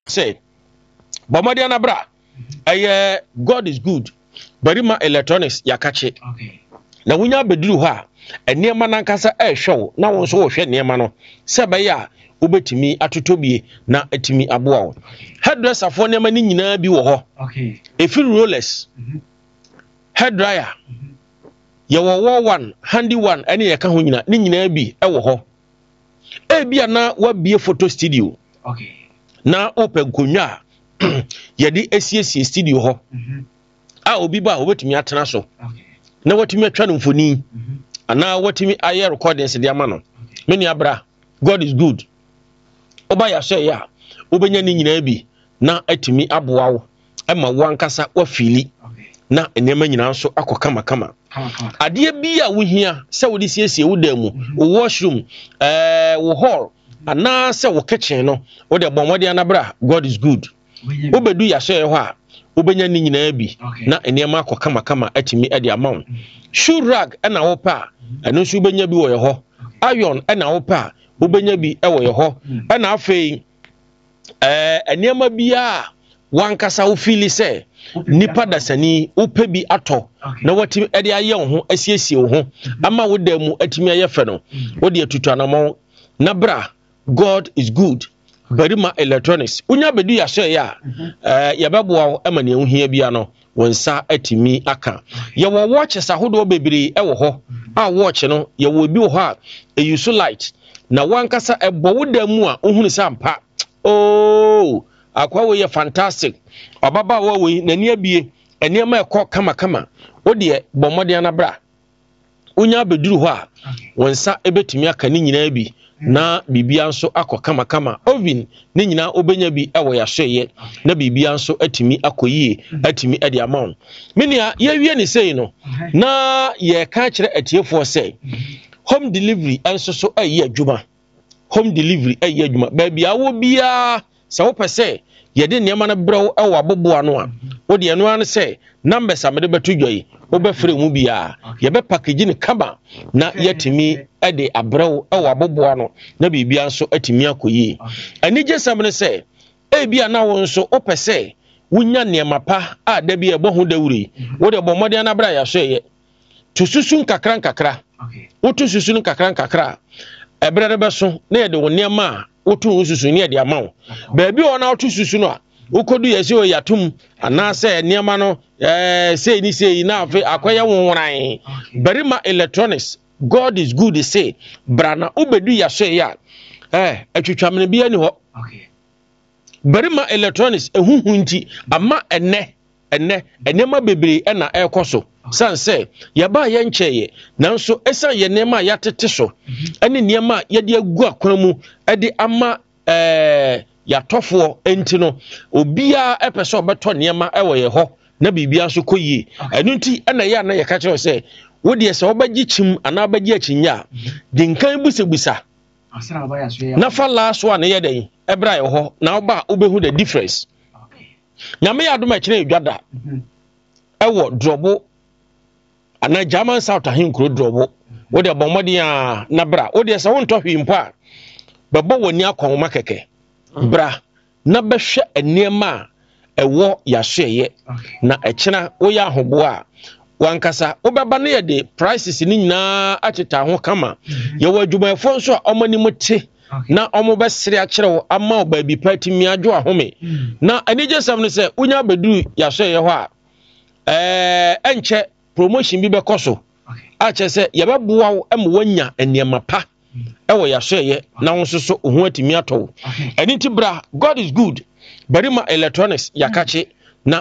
say bomadi na bra God is good barima electronics yakache na wunya beduru ho a enema nankasa ehwew na won so wo hwe enema no se be ya obetimi atotobie na atimi aboa wo hairdresser fo enema ni nyina bi wo ho efiri rollers hair dryer ye wo one handy one ene ye ka ho nyina ni nyina bi e wo ho bia na wabie photo studio na open konwa ye di esiesie studio ho a obi ba obetimi atena so na watimi atwa no mfoni ana watimi aye recordings de ama no meni abra God is good oba ya so ya obenya ni nyina bi na atimi aboa wo ema wankasa wafili na enema nyina so akokama kama ade bia wo hia se wo di siesie wo damu wo washroom wo hall ana se wo kitchen no wo de bomode anabra God is good obedu ya so ye ho a obenya ni nyina bi na enema akokama kama atimi ade amount shoe rag na wo pa eno so obenya bi wo ye ho iron na wo pa obenya bi wo ye ho na afei enema bia wankasa wo feel say nipa dasani upe bi ato na watimi ade aye wo ho asiesie wo ho ama wo da mu atimi aye fe no wo de atutu anamo na bra God is good barima electronics unya bedu ya so ya yabeboa wo ama ne ehia bia no wonsa atimi aka ye wo watches ahodo bebiri e wo ho a watch no ye wo bi wo ho a use light na wankasa ebo wo da mu a ohunu sampa oh akwa wo ye fantastic obaba wo we nani abie enema ekọ kama wode bomode na bra unya beduru ho a wonsa ebetumi aka ni nyina bi na bibia nso akọ kama ovin ni nyina obenya bi ewo ya hweye na bibia nso atimi akoyie atimi ade amount menia ye wie ni sei no na ye ka kire atiefo sei home delivery enso so ayi adwuma home delivery ayi adwuma ba bia wo bia se wo pese ye de niam na brew ewo aboboa no a wo de eno an se numbers amede betudwoi wo be free mu bia ye be package ni kaba na yatimi ede abrew ewo aboboa no na bibia nso atimi akoyi anije samne se bia na wo nso opese wunya niam pa a da bia ebo da wuri wo de bomode na bra ya so ye tususun kakra wo tususun kakra ebrere beso na ye de wo niam a wotu susu ne de amawo baabi ona wotu susu no a ukodu yesi o yatum anase niama no sei ni sei na afi akoye wonran barima electronics God is good say brana ubedu ya so ya atwitwamne bia ni ho barima electronics ehuhu nti ama enema bebre na ekoso sanse yaba ye ncheye nanso esa ye nema yatete so ene nema yede agu akwan mu ede ama yatofo enti no obia epeso beto nema ewo ye ho na bibia so koyie enu nti ena ye na ye ka kire se wodi ese obagi chim ana abagi achinya dinkan busebusa na fala so an ye den ebra ye ho na oba obehu the difference nyame ya adoma kire edwada ewo drobo ana German South ahinkro drobo wode bomodi a na bra wode se won tohwe mpa bebo woni akonma keke bra na behwe enema ewo yahweye na ekina wo ya ahobo a wankasa obeba na ye de prices ni nyina ateta ho kama ye wadwumayefo nso a omani muti na omo besere akyerewo ama oba bi patimi adwo ahome na anije sam no se unya beduru yahweye ho a enche promotion bi bekoso a chese ye beboa wo em wanya eniema pa ewo yahweye na wonsoso ohu atimi ato eni ti bra God is good barima electronics yakache